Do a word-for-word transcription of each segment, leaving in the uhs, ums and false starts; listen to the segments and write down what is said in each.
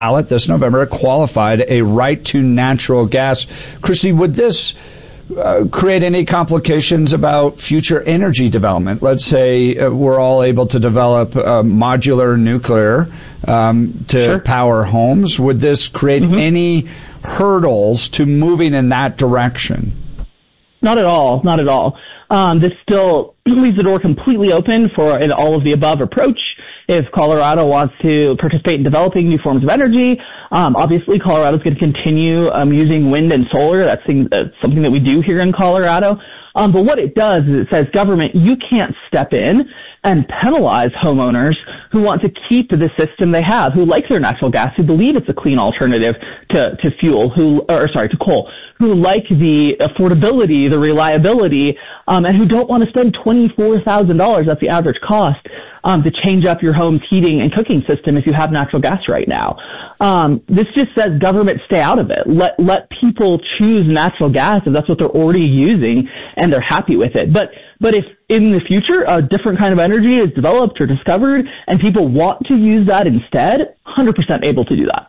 ballot this November qualified a right to natural gas. Christy, would this uh, create any complications about future energy development? Let's say uh, we're all able to develop uh, modular nuclear um, to sure. power homes. Would this create mm-hmm. any hurdles to moving in that direction? Not at all. Not at all. Um, this still leaves the door completely open for an all of the above approach. If Colorado wants to participate in developing new forms of energy, um, obviously Colorado's going to continue um, using wind and solar. That's, thing, that's something that we do here in Colorado. Um, but what it does is it says, government, you can't step in and penalize homeowners who want to keep the system they have, who like their natural gas, who believe it's a clean alternative to, to fuel, who, or sorry, to coal, who like the affordability, the reliability, um, and who don't want to spend twenty-four thousand dollars, that's the average cost, um, to change up your home's heating and cooking system if you have natural gas right now. Um, this just says government stay out of it. Let, let people choose natural gas if that's what they're already using and they're happy with it. But, but if in the future a different kind of energy is developed or discovered and people want to use that instead, one hundred percent able to do that.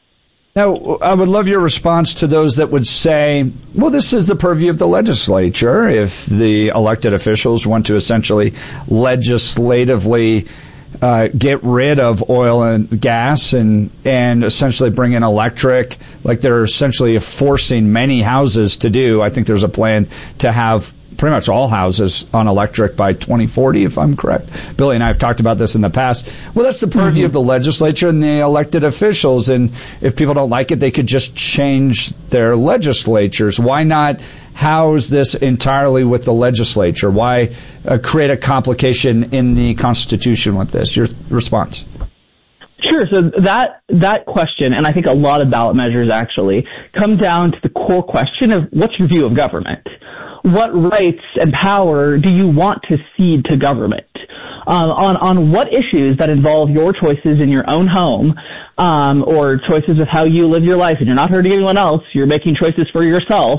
Now, I would love your response to those that would say, well, this is the purview of the legislature. If the elected officials want to essentially legislatively uh, get rid of oil and gas and, and essentially bring in electric, like they're essentially forcing many houses to do. I think there's a plan to have pretty much all houses on electric by twenty forty, if I'm correct. Billy and I have talked about this in the past. Well, that's the purview mm-hmm. of the legislature and the elected officials. And if people don't like it, they could just change their legislatures. Why not house this entirely with the legislature? Why uh, create a complication in the Constitution with this? Your response? Sure. So that that question, and I think a lot of ballot measures actually, come down to the core question of what's your view of government? What rights and power do you want to cede to government? Um, on, on what issues that involve your choices in your own home, um, or choices of how you live your life, and you're not hurting anyone else, you're making choices for yourself.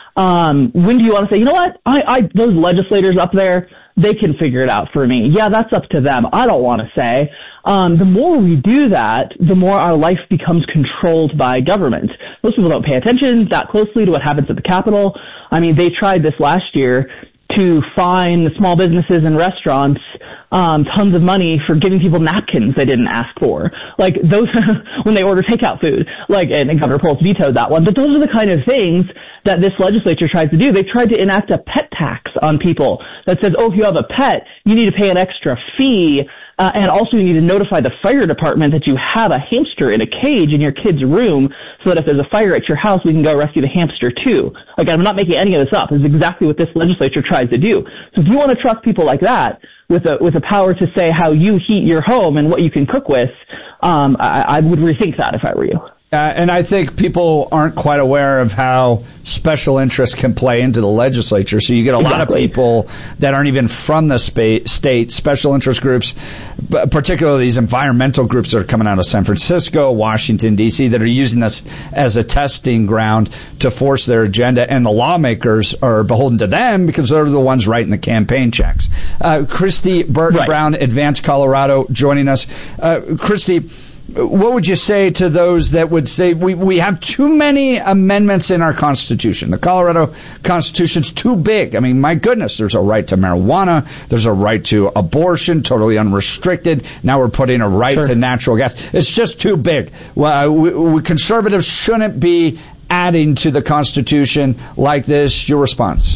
Um, when do you want to say, you know what, I, I, those legislators up there, they can figure it out for me. Yeah, that's up to them. I don't want to say. Um, the more we do that, the more our life becomes controlled by government. Most people don't pay attention that closely to what happens at the Capitol. I mean, they tried this last year to fine the small businesses and restaurants um, tons of money for giving people napkins they didn't ask for. Like those, when they order takeout food. Like, and Governor Polis vetoed that one. But those are the kind of things that this legislature tries to do. They tried to enact a pet tax on people that says, oh, if you have a pet, you need to pay an extra fee. Uh, and also you need to notify the fire department that you have a hamster in a cage in your kid's room so that if there's a fire at your house, we can go rescue the hamster too. Again, I'm not making any of this up. This is exactly what this legislature tries to do. So if you want to trust people like that with a, with a power to say how you heat your home and what you can cook with, um, I, I would rethink that if I were you. Uh, and I think people aren't quite aware of how special interests can play into the legislature. So you get a exactly. lot of people that aren't even from the spa- state, special interest groups, particularly these environmental groups that are coming out of San Francisco, Washington, D C, that are using this as a testing ground to force their agenda. And the lawmakers are beholden to them because they're the ones writing the campaign checks. Uh, Christy Burton right. Brown, Advance Colorado, joining us. Uh, Christy, what would you say to those that would say we, we have too many amendments in our Constitution? The Colorado Constitution's too big. I mean, my goodness, there's a right to marijuana. There's a right to abortion, totally unrestricted. Now we're putting a right sure. to natural gas. It's just too big. Well, we, we, conservatives shouldn't be adding to the Constitution like this. Your response?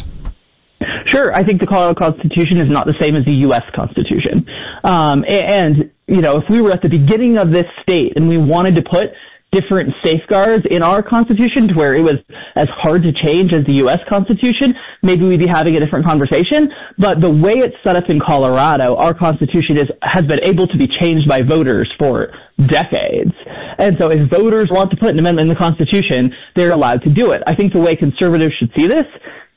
Sure. I think the Colorado Constitution is not the same as the U S Constitution. Um, and, you know, if we were at the beginning of this state and we wanted to put different safeguards in our Constitution to where it was as hard to change as the U S Constitution, maybe we'd be having a different conversation. But the way it's set up in Colorado, our Constitution is has been able to be changed by voters for decades. And so if voters want to put an amendment in the Constitution, they're allowed to do it. I think the way conservatives should see this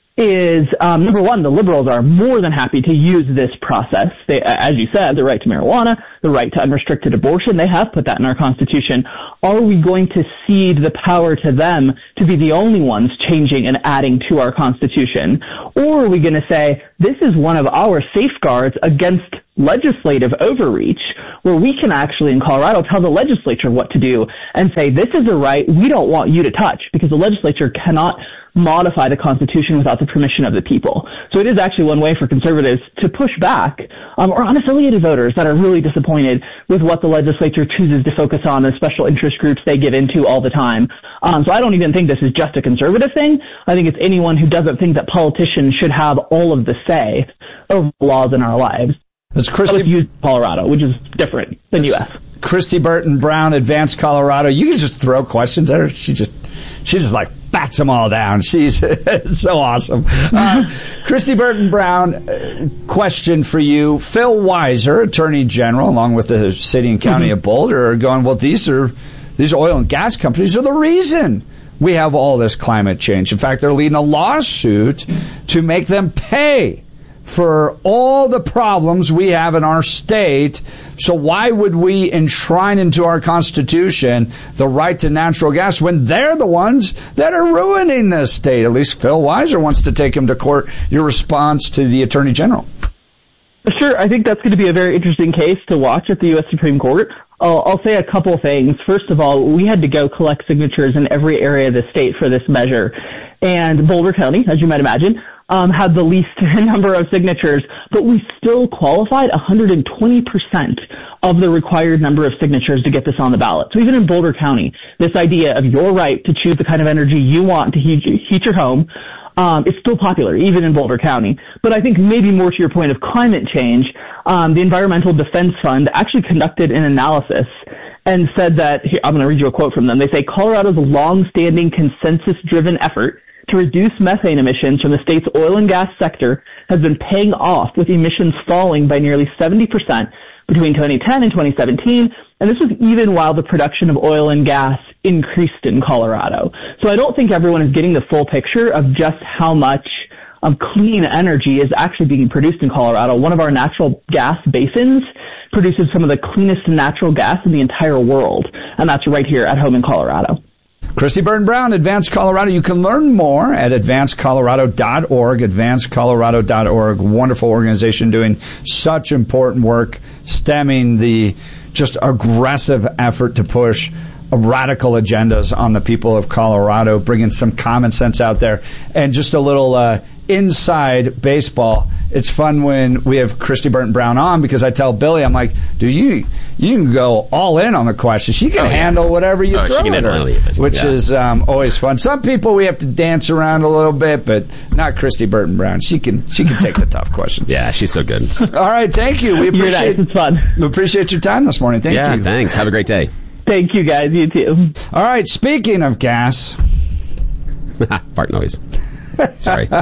is, um, number one, the liberals are more than happy to use this process. They, as you said, the right to marijuana, the right to unrestricted abortion, they have put that in our Constitution. Are we going to cede the power to them to be the only ones changing and adding to our Constitution? Or are we going to say, this is one of our safeguards against legislative overreach where we can actually in Colorado tell the legislature what to do and say, this is a right we don't want you to touch, because the legislature cannot modify the Constitution without the permission of the people. So it is actually one way for conservatives to push back um, or unaffiliated voters that are really disappointed with what the legislature chooses to focus on, the special interest groups they give into all the time. Um, so I don't even think this is just a conservative thing. I think it's anyone who doesn't think that politicians should have all of the say over laws in our lives. That's Christy Colorado, which is different than U S Christy Burton Brown, Advanced Colorado. You can just throw questions at her. She just, she just like bats them all down. She's so awesome. Uh, Christy Burton Brown, uh, question for you. Phil Weiser, Attorney General, along with the city and county mm-hmm. of Boulder, are going, well, these are these oil and gas companies are the reason we have all this climate change. In fact, they're leading a lawsuit to make them pay for all the problems we have in our state. So why would we enshrine into our Constitution the right to natural gas when they're the ones that are ruining this state? At least Phil Weiser wants to take him to court. Your response to the Attorney General? Sure. I think that's going to be a very interesting case to watch at the U S Supreme Court. I'll, I'll say a couple things. First of all, we had to go collect signatures in every area of the state for this measure. And Boulder County, as you might imagine, Um, had the least number of signatures, but we still qualified one hundred twenty percent of the required number of signatures to get this on the ballot. So even in Boulder County, this idea of your right to choose the kind of energy you want to heat, heat your home, um, is still popular, even in Boulder County. But I think maybe more to your point of climate change, um, the Environmental Defense Fund actually conducted an analysis and said that, here, I'm going to read you a quote from them. They say, Colorado's long-standing consensus-driven effort to reduce methane emissions from the state's oil and gas sector has been paying off, with emissions falling by nearly seventy percent between twenty ten and twenty seventeen. And this was even while the production of oil and gas increased in Colorado. So I don't think everyone is getting the full picture of just how much um, clean energy is actually being produced in Colorado. One of our natural gas basins produces some of the cleanest natural gas in the entire world. And that's right here at home in Colorado. Christy Burton Brown, Advanced Colorado. You can learn more at advanced colorado dot org, advanced colorado dot org. Wonderful organization doing such important work, stemming the just aggressive effort to push radical agendas on the people of Colorado, bringing some common sense out there. And just a little uh, inside baseball. It's fun when we have Christy Burton Brown on, because I tell Billy, I'm like, dude, you you can go all in on the question. She can oh, yeah. handle whatever you oh, throw at her, which yeah. is um, always fun. Some people we have to dance around a little bit, but not Christy Burton Brown. She can she can take the tough questions. Yeah, she's so good. All right, thank you. We appreciate You're nice. It's fun. We appreciate your time this morning. Thank yeah, you. Yeah, thanks. Have a great day. Thank you, guys. You too. All right, speaking of gas. Fart noise. Sorry. yeah.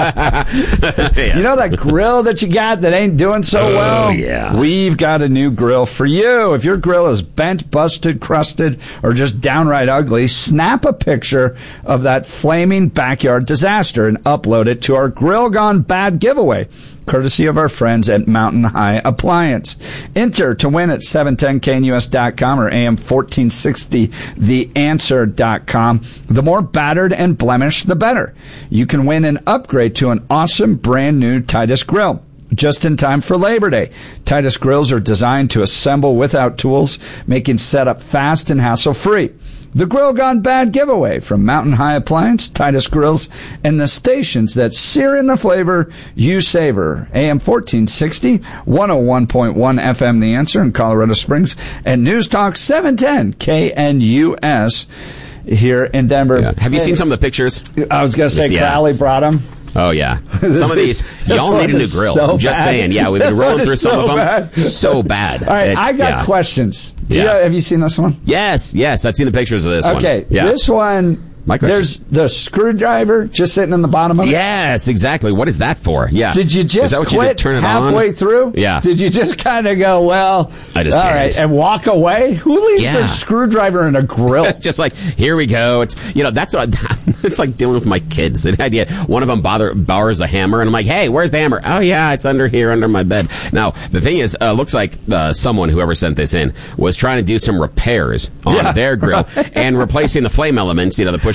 You know that grill that you got that ain't doing so oh, well? Yeah. We've got a new grill for you. If your grill is bent, busted, crusted, or just downright ugly, snap a picture of that flaming backyard disaster and upload it to our Grill Gone Bad giveaway, courtesy of our friends at Mountain High Appliance. Enter to win at seven ten K N U S dot com or A M fourteen sixty the answer dot com. The more battered and blemished, the better. You can win an upgrade to an awesome brand new Titus grill, just in time for Labor Day. Titus grills are designed to assemble without tools, making setup fast and hassle-free. The Grill Gone Bad giveaway from Mountain High Appliance, Titus Grills, and the stations that sear in the flavor you savor. A M fourteen sixty, one oh one point one F M The Answer in Colorado Springs, and News Talk seven ten K N U S here in Denver. Yeah. Have you hey, seen some of the pictures? I was going to say, yeah. Crowley brought them. Oh, yeah. Some of these, y'all need a new grill. So I'm just bad. saying. Yeah, we've been this rolling through some so of them. Bad. So bad. All right, it's, I got yeah. questions. Do yeah. you know, have you seen this one? Yes, yes. I've seen the pictures of this okay, one. Okay, yeah. this one, there's the screwdriver just sitting in the bottom of it. Yes, exactly. What is that for? Yeah. Did you just quit you did, turn it halfway on? through? Yeah. Did you just kind of go, well, I just all can't. right, and walk away? Who leaves yeah. their screwdriver in a grill? Just like, here we go. It's, you know, that's what, it's like dealing with my kids. The idea, one of them bother, borrows a hammer, and I'm like, hey, where's the hammer? Oh, yeah, it's under here, under my bed. Now, the thing is, uh, looks like uh, someone, whoever sent this in, was trying to do some repairs on yeah, their grill right. and replacing the flame elements, you know, the push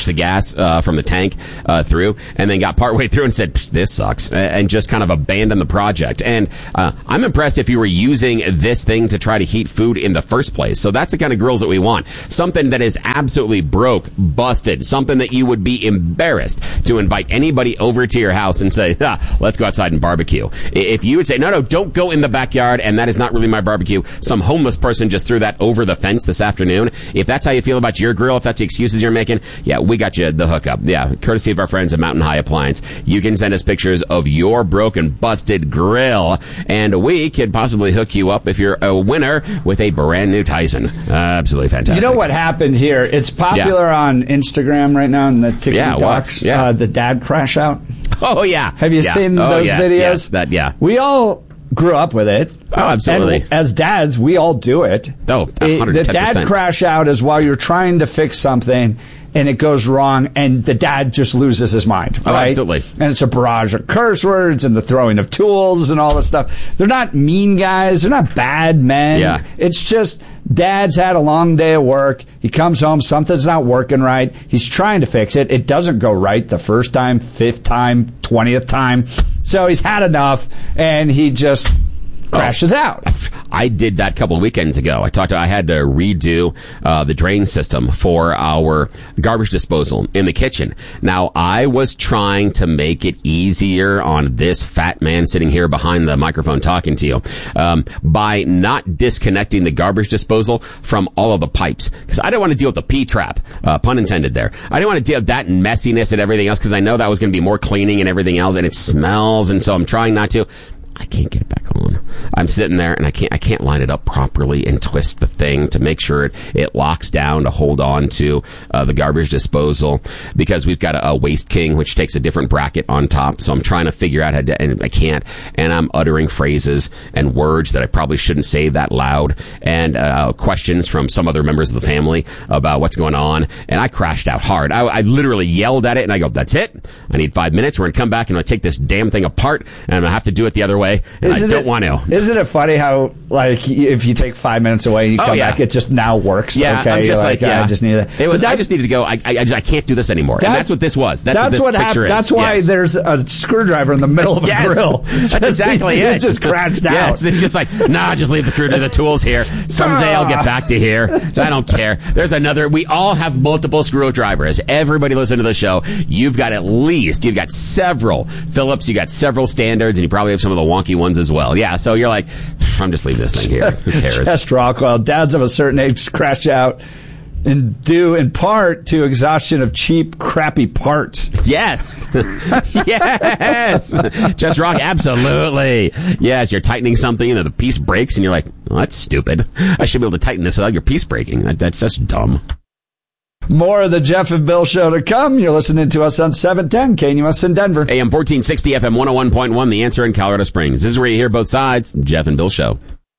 push the gas uh, from the tank uh, through, and then got partway through and said, this sucks, and just kind of abandoned the project. And uh, I'm impressed if you were using this thing to try to heat food in the first place. So that's the kind of grills that we want. Something that is absolutely broke, busted, something that you would be embarrassed to invite anybody over to your house and say, ah, let's go outside and barbecue. If you would say, no, no, don't go in the backyard, and that is not really my barbecue, some homeless person just threw that over the fence this afternoon. If that's how you feel about your grill, if that's the excuses you're making, yeah, we got you the hookup. Yeah, courtesy of our friends at Mountain High Appliance. You can send us pictures of your broken, busted grill, and we could possibly hook you up if you're a winner with a brand new Tyson. Uh, absolutely fantastic. You know what happened here? It's popular yeah. on Instagram right now in the TikToks. Yeah, what? Yeah. Uh, the dad crash out. Oh, yeah. Have you yeah. seen oh, those yes, videos? Yes, that, yeah. We all grew up with it. Oh, absolutely. And as dads, we all do it. Oh, one hundred ten percent. The dad crash out is while you're trying to fix something and it goes wrong and the dad just loses his mind. Oh, right? absolutely. And it's a barrage of curse words and the throwing of tools and all this stuff. They're not mean guys. They're not bad men. Yeah. It's just dad's had a long day of work. He comes home. Something's not working right. He's trying to fix it. It doesn't go right the first time, fifth time, twentieth time. So he's had enough and he just crashes oh, out. I did that a couple of weekends ago. I talked to, I had to redo uh, the drain system for our garbage disposal in the kitchen. Now, I was trying to make it easier on this fat man sitting here behind the microphone talking to you um, by not disconnecting the garbage disposal from all of the pipes. Because I didn't want to deal with the P-trap, uh, pun intended there. I didn't want to deal with that messiness and everything else because I know that was going to be more cleaning and everything else, and it smells, and so I'm trying not to. I can't get it back on. I'm sitting there and I can't I can't line it up properly and twist the thing to make sure it, it locks down to hold on to uh, the garbage disposal because we've got a, a Waste King which takes a different bracket on top. So I'm trying to figure out how to, and I can't. And I'm uttering phrases and words that I probably shouldn't say that loud, and uh, questions from some other members of the family about what's going on. And I crashed out hard. I, I literally yelled at it and I go, "That's it. I need five minutes. We're gonna come back and I take this damn thing apart and I'm gonna have to do it the other way." And isn't I don't it, want to. Isn't it funny how, like, if you take five minutes away and you come oh, yeah. back, it just now works? Yeah, okay, I'm just like, like, yeah. I just need that. It was. that, I just needed to go. I, I, I can't do this anymore. That's, and that's what this was. That's, that's what this what picture hap- is. That's why yes. there's a screwdriver in the middle of a yes. grill. That's exactly it. it. It just crashed out. Yes, it's just like, nah, just leave the crew to the tools here. Someday I'll get back to here. I don't care. There's another. We all have multiple screwdrivers. Everybody listen to the show. You've got at least, you've got several Phillips, you got several standards, and you probably have some of the wonky ones as well. Yeah, so you're like, I'm just leaving this thing here. Who cares? Just Rockwell. Dads of a certain age crash out and due in part to exhaustion of cheap, crappy parts. Yes. yes. Just Rock, absolutely. Yes, you're tightening something and the piece breaks and you're like, oh, that's stupid. I should be able to tighten this without your piece breaking. That, that's just dumb. More of the Jeff and Bill Show to come. You're listening to us on seven ten K N U S in Denver. A M fourteen sixty, F M one oh one point one, The Answer in Colorado Springs. This is where you hear both sides. Jeff and Bill Show.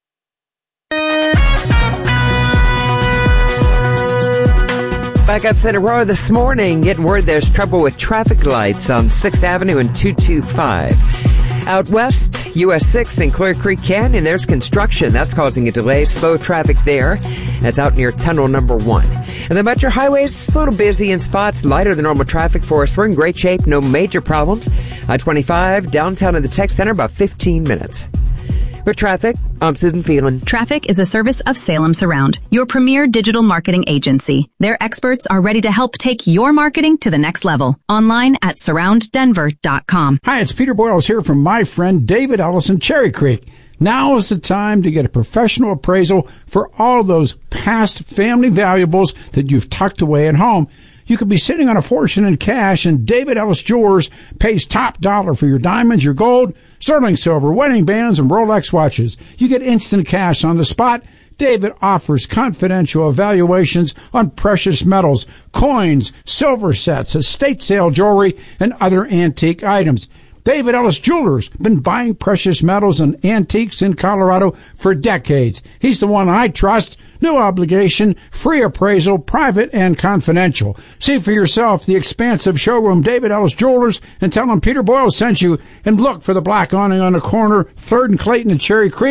Backups in Aurora this morning. Getting word there's trouble with traffic lights on sixth Avenue and two twenty-five. Out west, U S six in Clear Creek Canyon, there's construction. That's causing a delay. Slow traffic there. That's out near tunnel number one. And the Metro Highways, a little busy in spots, lighter than normal traffic for us. We're in great shape. No major problems. I twenty-five, downtown at the Tech Center, about fifteen minutes. With traffic, I'm Susan Phelan. Traffic is a service of Salem Surround, your premier digital marketing agency. Their experts are ready to help take your marketing to the next level. Online at surround denver dot com. Hi, it's Peter Boyles here from my friend David Ellis in Cherry Creek. Now is the time to get a professional appraisal for all those past family valuables that you've tucked away at home. You could be sitting on a fortune in cash, and David Ellis Jewelers pays top dollar for your diamonds, your gold, sterling silver, wedding bands, and Rolex watches. You get instant cash on the spot. David offers confidential evaluations on precious metals, coins, silver sets, estate sale jewelry, and other antique items. David Ellis Jewelers been buying precious metals and antiques in Colorado for decades. He's the one I trust. No obligation, free appraisal, private and confidential. See for yourself the expansive showroom, David Ellis Jewelers, and tell them Peter Boyle sent you. And look for the black awning on the corner, third and Clayton and Cherry Creek.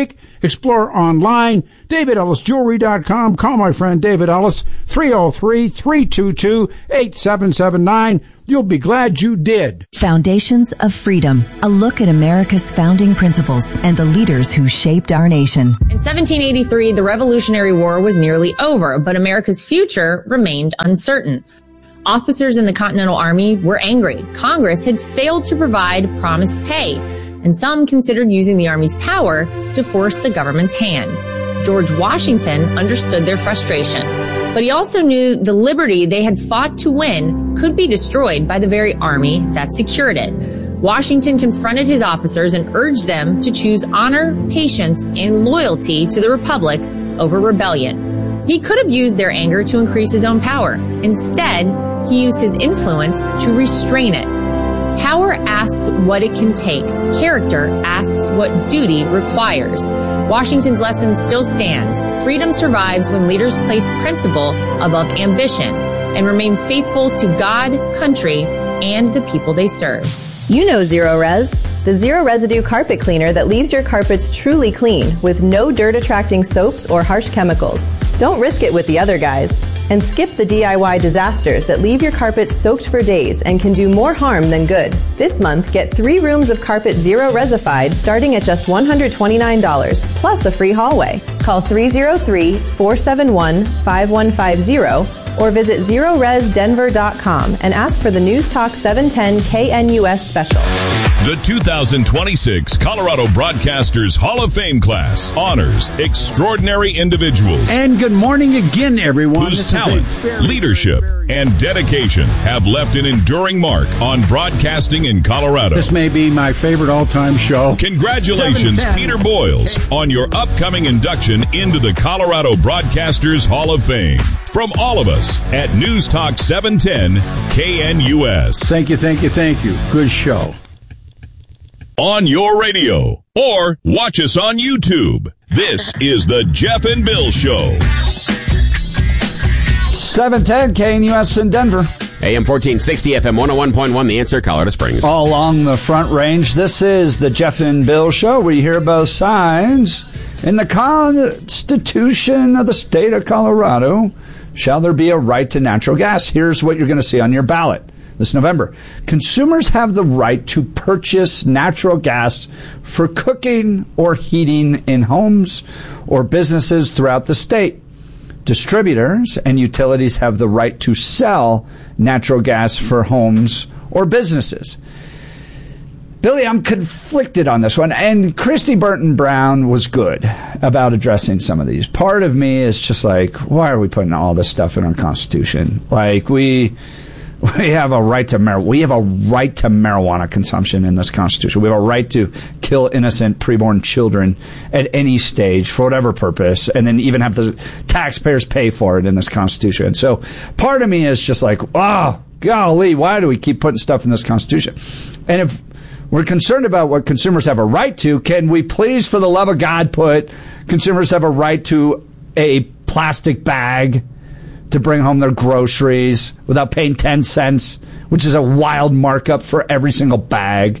Explore online, david ellis jewelry dot com. Call my friend David Ellis, three oh three, three two two, eight seven seven nine. You'll be glad you did. Foundations of Freedom, a look at America's founding principles and the leaders who shaped our nation. In seventeen eighty-three, the Revolutionary War was nearly over, but America's future remained uncertain. Officers in the Continental Army were angry. Congress had failed to provide promised pay, and some considered using the Army's power to force the government's hand. George Washington understood their frustration, but he also knew the liberty they had fought to win could be destroyed by the very army that secured it. Washington confronted his officers and urged them to choose honor, patience, and loyalty to the Republic over rebellion. He could have used their anger to increase his own power. Instead, he used his influence to restrain it. Power asks what it can take. Character asks what duty requires. Washington's lesson still stands. Freedom survives when leaders place principle above ambition and remain faithful to God, country, and the people they serve. You know Zero Res, the zero residue carpet cleaner that leaves your carpets truly clean with no dirt attracting soaps or harsh chemicals. Don't risk it with the other guys. And skip the D I Y disasters that leave your carpet soaked for days and can do more harm than good. This month, get three rooms of carpet Zero Resified starting at just one hundred twenty-nine dollars, plus a free hallway. Call three oh three, four seven one, five one five zero or visit zero res denver dot com and ask for the News Talk seven ten K N U S special. The two thousand twenty-six Colorado Broadcasters Hall of Fame class honors extraordinary individuals. And good morning again, everyone. Whose talent, leadership, and dedication have left an enduring mark on broadcasting in Colorado. This may be my favorite all-time show. Congratulations, Peter Boyles, on your upcoming induction into the Colorado Broadcasters Hall of Fame. From all of us at News Talk seven ten K N U S. Thank you, thank you, thank you. Good show. On your radio, or watch us on YouTube. This is the Jeff and Bill Show. seven ten K N U S in Denver. A M fourteen sixty, F M one oh one point one, The Answer, Colorado Springs. All along the Front Range, this is the Jeff and Bill Show, where you hear both sides. In the Constitution of the state of Colorado, shall there be a right to natural gas? Here's what you're going to see on your ballot this November. Consumers have the right to purchase natural gas for cooking or heating in homes or businesses throughout the state. Distributors and utilities have the right to sell natural gas for homes or businesses. Billy, I'm conflicted on this one. And Christy Burton Brown was good about addressing some of these. Part of me is just like, why are we putting all this stuff in our Constitution? Like, we... We have a right to mar- we have a right to marijuana consumption in this Constitution. We have a right to kill innocent preborn children at any stage for whatever purpose, and then even have the taxpayers pay for it in this Constitution. So part of me is just like, oh, golly, why do we keep putting stuff in this Constitution? And if we're concerned about what consumers have a right to, can we please, for the love of God, put consumers have a right to a plastic bag to bring home their groceries without paying ten cents, which is a wild markup for every single bag.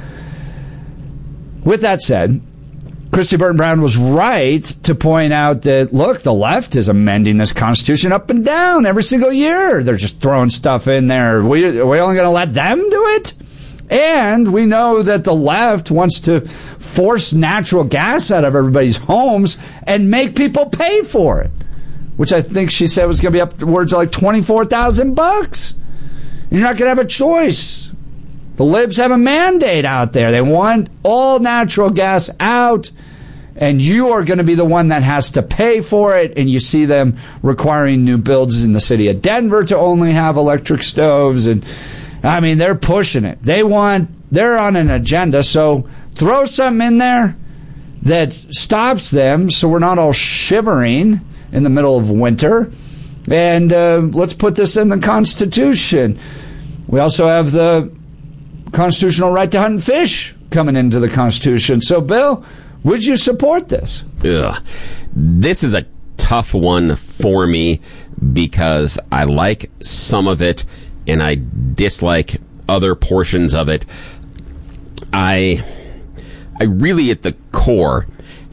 With that said, Christy Burton Brown was right to point out that, look, the left is amending this Constitution up and down every single year. They're just throwing stuff in there. We, are we only going to let them do it? And we know that the left wants to force natural gas out of everybody's homes and make people pay for it, which I think she said was going to be upwards of like twenty-four thousand bucks. You're not going to have a choice. The libs have a mandate out there. They want all natural gas out, and you are going to be the one that has to pay for it. And you see them requiring new builds in the city of Denver to only have electric stoves. And I mean, they're pushing it. They want, they're on an agenda. So throw something in there that stops them so we're not all shivering in the middle of winter. And uh, let's put this in the Constitution. We also have the constitutional right to hunt and fish coming into the Constitution. So, Bill, would you support this? Ugh. This is a tough one for me because I like some of it and I dislike other portions of it. I, I really, at the core,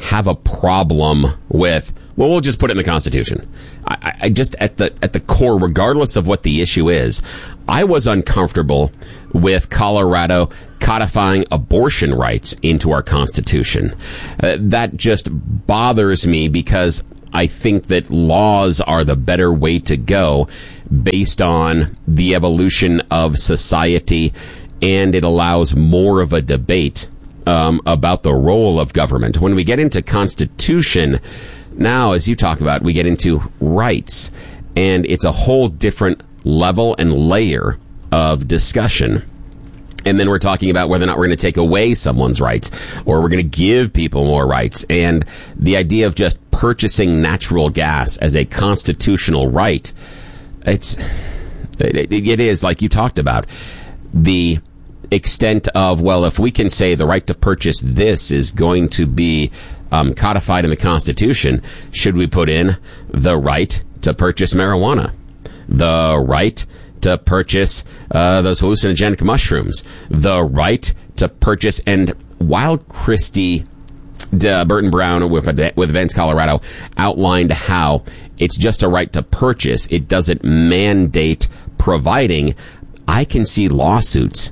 have a problem with, well, we'll just put it in the Constitution. I, I just, at the at the core, regardless of what the issue is, I was uncomfortable with Colorado codifying abortion rights into our Constitution. Uh, that just bothers me because I think that laws are the better way to go based on the evolution of society, and it allows more of a debate um, about the role of government. When we get into Constitution, now, as you talk about, we get into rights, and it's a whole different level and layer of discussion. And then we're talking about whether or not we're going to take away someone's rights or we're going to give people more rights. And the idea of just purchasing natural gas as a constitutional right, it's it, it is, like you talked about, the extent of, well, if we can say the right to purchase this is going to be um, codified in the Constitution, should we put in the right to purchase marijuana, the right to purchase uh, those hallucinogenic mushrooms, the right to purchase, and while Christy uh, Burton Brown with, with Advance Colorado outlined how it's just a right to purchase, it doesn't mandate providing, I can see lawsuits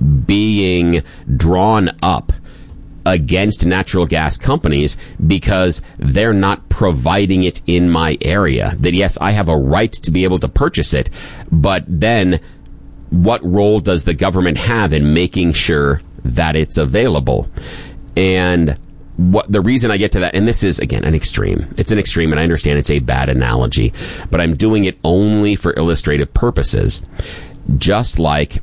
being drawn up against natural gas companies because they're not providing it in my area. That, yes, I have a right to be able to purchase it, but then what role does the government have in making sure that it's available? And what the reason I get to that, and this is, again, an extreme. It's an extreme, and I understand it's a bad analogy, but I'm doing it only for illustrative purposes. Just like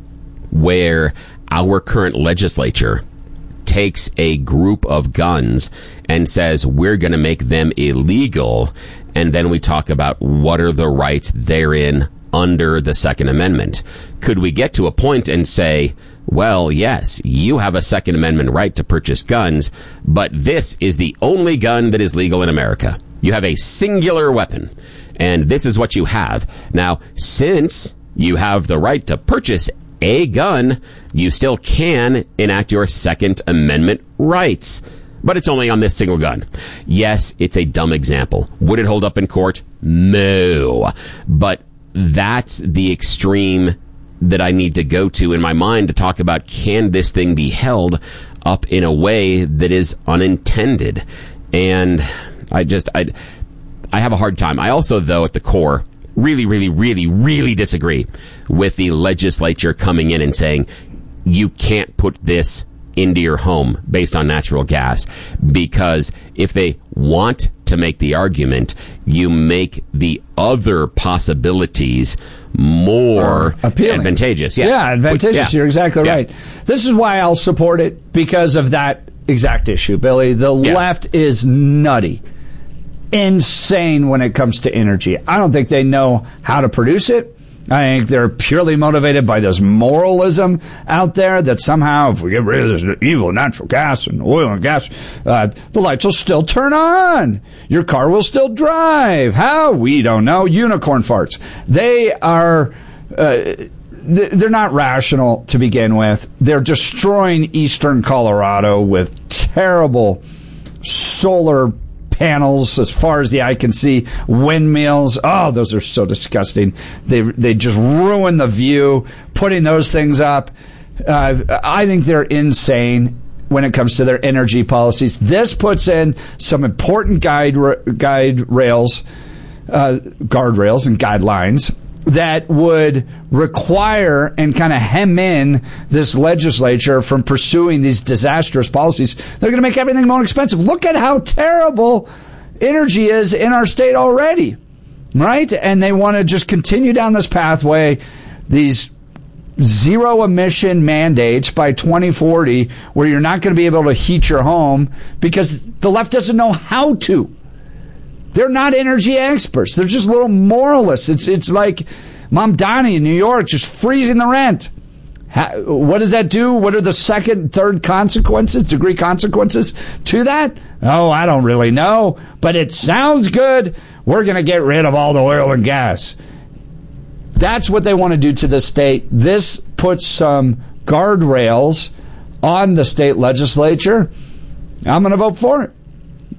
where our current legislature takes a group of guns and says we're going to make them illegal, and then we talk about what are the rights therein under the Second Amendment. Could we get to a point and say, well, yes, you have a Second Amendment right to purchase guns, but this is the only gun that is legal in America. You have a singular weapon, and this is what you have. Now, since you have the right to purchase a gun, you still can enact your Second Amendment rights. But it's only on this single gun. Yes, it's a dumb example. Would it hold up in court? No. But that's the extreme that I need to go to in my mind to talk about, can this thing be held up in a way that is unintended? And I just, I, I have a hard time. I also, though, at the core, really, really, really, really disagree with the legislature coming in and saying, you can't put this into your home based on natural gas, because if they want to make the argument, you make the other possibilities more uh, advantageous. Yeah, yeah advantageous. Which, yeah. You're exactly yeah. right. This is why I'll support it, because of that exact issue, Billy. The yeah. left is nutty. Insane when it comes to energy. I don't think they know how to produce it. I think they're purely motivated by this moralism out there that somehow if we get rid of this evil natural gas and oil and gas, uh, the lights will still turn on. Your car will still drive. How? We don't know. Unicorn farts. They are... Uh, they're not rational to begin with. They're destroying eastern Colorado with terrible solar panels as far as the eye can see, windmills. Oh, those are so disgusting. They they just ruin the view, putting those things up. Uh, I think they're insane when it comes to their energy policies. This puts in some important guide guide rails, uh, guardrails and guidelines that would require and kind of hem in this legislature from pursuing these disastrous policies. They're going to make everything more expensive. Look at how terrible energy is in our state already, right? And they want to just continue down this pathway, these zero emission mandates by twenty forty, where you're not going to be able to heat your home because the left doesn't know how to. They're not energy experts. They're just little moralists. It's it's like Mom Donnie in New York just freezing the rent. How, what does that do? What are the second, third consequences, degree consequences to that? Oh, I don't really know, but it sounds good. We're going to get rid of all the oil and gas. That's what they want to do to the state. This puts some guardrails on the state legislature. I'm going to vote for it.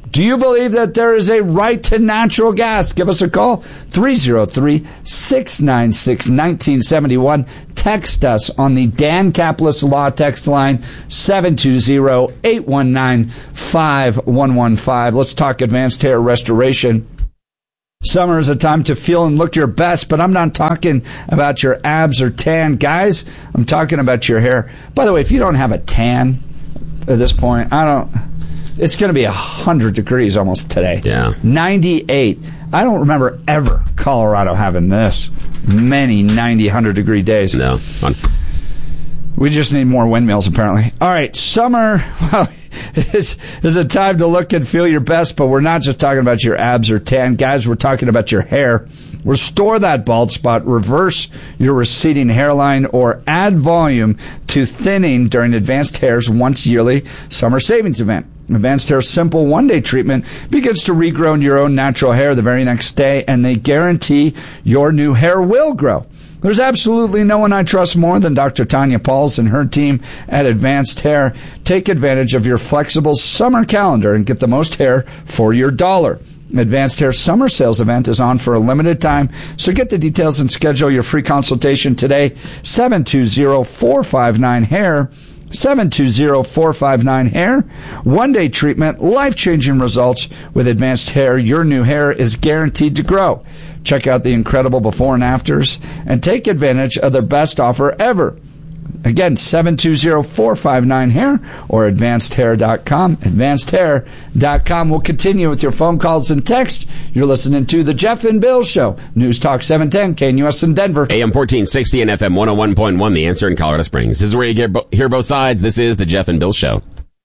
Do you believe that there is a right to natural gas? Give us a call, three oh three, six nine six, one nine seven one. Text us on the Dan Caplis Law text line, seven two zero, eight one nine, five one one five. Let's talk advanced hair restoration. Summer is a time to feel and look your best, but I'm not talking about your abs or tan. Guys, I'm talking about your hair. By the way, if you don't have a tan at this point, I don't... It's going to be one hundred degrees almost today. Yeah. ninety-eight. I don't remember ever Colorado having this many ninety, one hundred degree days. No. Fun. We just need more windmills, apparently. All right. Summer, well, is, is a time to look and feel your best, but we're not just talking about your abs or tan. Guys, we're talking about your hair. Restore that bald spot, reverse your receding hairline, or add volume to thinning during Advanced Hair's once yearly summer savings event. Advanced Hair's simple one-day treatment begins to regrow your own natural hair the very next day, and they guarantee your new hair will grow. There's absolutely no one I trust more than Doctor Tanya Pauls and her team at Advanced Hair. Take advantage of your flexible summer calendar and get the most hair for your dollar. Advanced Hair Summer Sales Event is on for a limited time, so get the details and schedule your free consultation today. seven two zero, four five nine, hair. seven two zero, four five nine, hair. One-day treatment, life-changing results. With Advanced Hair, your new hair is guaranteed to grow. Check out the incredible before and afters and take advantage of their best offer ever. Again, seven two zero, four five nine, hair or advanced hair dot com. advanced hair dot com. We'll continue with your phone calls and text. You're listening to The Jeff and Bill Show. News Talk seven ten, K N U S in Denver. A M fourteen sixty and F M one oh one point one, The Answer in Colorado Springs. This is where you get bo- hear both sides. This is The Jeff and Bill Show.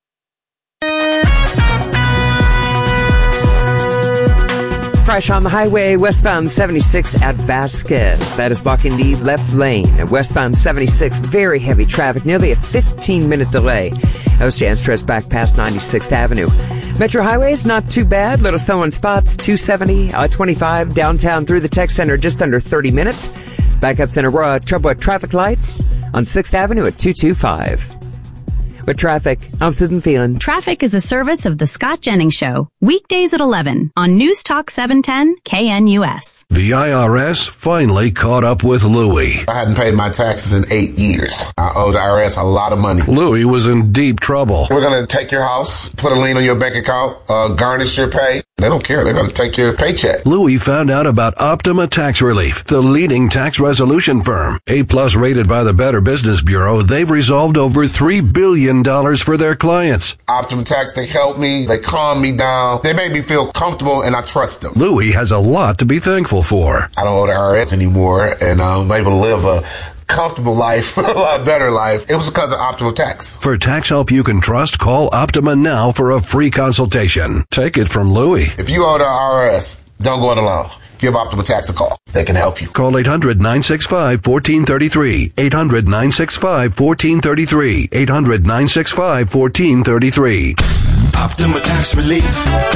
Crash on the highway westbound seventy-six at Vasquez. That is blocking the left lane. At westbound seventy-six, very heavy traffic, nearly a fifteen-minute delay. Those jams stretch back past ninety-sixth Avenue. Metro highways, not too bad. Little snow in spots, two seventy, I twenty-five, downtown through the tech center, just under thirty minutes. Backups in Aurora, trouble at traffic lights on sixth Avenue at two twenty-five. With traffic, I'm Susan Phelan. Traffic is a service of the Scott Jennings Show. Weekdays at eleven on News Talk seven ten K N U S. The I R S finally caught up with Louie. I hadn't paid my taxes in eight years. I owed the I R S a lot of money. Louie was in deep trouble. We're going to take your house, put a lien on your bank account, uh, garnish your pay. They don't care. They're going to take your paycheck. Louie found out about Optima Tax Relief, the leading tax resolution firm. A-plus rated by the Better Business Bureau, they've resolved over three billion dollars for their clients. Optima Tax, they helped me. They calmed me down. They made me feel comfortable, and I trust them. Louie has a lot to be thankful for. I don't owe the I R S anymore, and I'm able to live a comfortable life, a lot better life. It was because of Optima Tax. For tax help you can trust, call Optima now for a free consultation. Take it from Louie. If you owe the I R S, don't go it alone. Give Optima Tax a call. They can help you. Call eight hundred, nine six five, one four three three. eight hundred, nine six five, one four three three. eight hundred, nine six five, one four three three. Optima Tax Relief.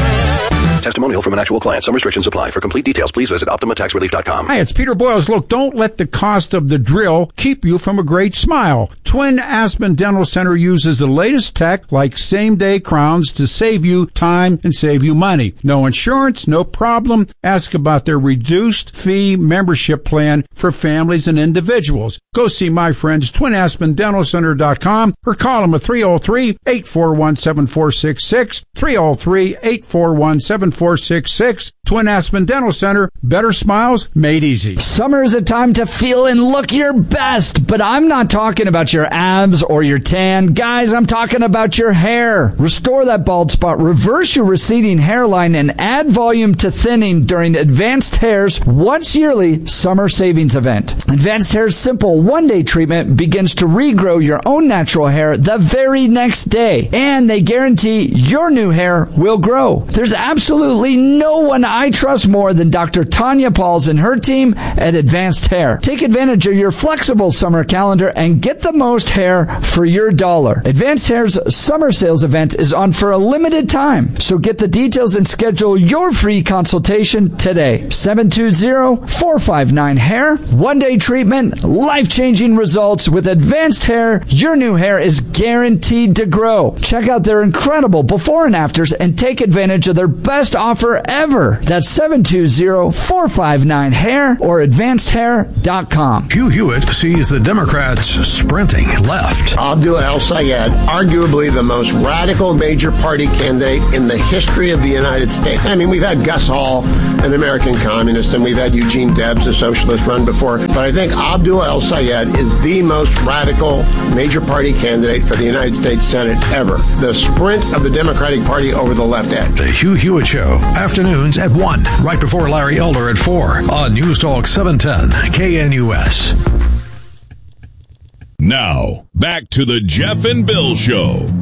Testimonial from an actual client. Some restrictions apply. For complete details, please visit optima tax relief dot com. Hi, it's Peter Boyles. Look, don't let the cost of the drill keep you from a great smile. Twin Aspen Dental Center uses the latest tech like same-day crowns to save you time and save you money. No insurance, no problem. Ask about their reduced fee membership plan for families and individuals. Go see my friends, twin aspen dental center dot com, or call them at three oh three, eight four one, seven four six six, three oh three, eight four one, seven four six six. Twin Aspen Dental Center, better smiles made easy. Summer is a time to feel and look your best, but I'm not talking about your abs or your tan. Guys, I'm talking about your hair. Restore that bald spot, reverse your receding hairline, and add volume to thinning during Advanced Hair's once yearly summer savings event. Advanced Hair's simple one-day treatment begins to regrow your own natural hair the very next day, and they guarantee your new hair will grow. There's absolutely absolutely no one I trust more than Doctor Tanya Pauls and her team at Advanced Hair. Take advantage of your flexible summer calendar and get the most hair for your dollar. Advanced Hair's summer sales event is on for a limited time, so get the details and schedule your free consultation today. seven two zero, four five nine, hair. One-day treatment, life-changing results. With Advanced Hair, your new hair is guaranteed to grow. Check out their incredible before and afters and take advantage of their best offer ever. That's seven two zero, four five nine, hair or advanced hair dot com. Hugh Hewitt sees the Democrats sprinting left. Abdul El-Sayed, arguably the most radical major party candidate in the history of the United States. I mean, we've had Gus Hall, an American communist, and we've had Eugene Debs, a socialist, run before. But I think Abdul El-Sayed is the most radical major party candidate for the United States Senate ever. The sprint of the Democratic Party over the left edge. The Hugh Hewitt Show, afternoons at one, right before Larry Elder at four on News Talk seven ten K N U S. Now, back to the Jeff and Bill Show.